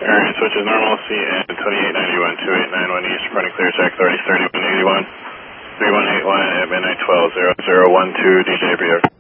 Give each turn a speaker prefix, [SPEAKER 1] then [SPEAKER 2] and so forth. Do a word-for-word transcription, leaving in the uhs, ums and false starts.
[SPEAKER 1] Alright, switch is normal, C N twenty-eight ninety-one, two eight nine one East, reporting clear, check authority thirty-one eighty-one, three one eight one at midnight twelve, zero zero one two, D J Brio.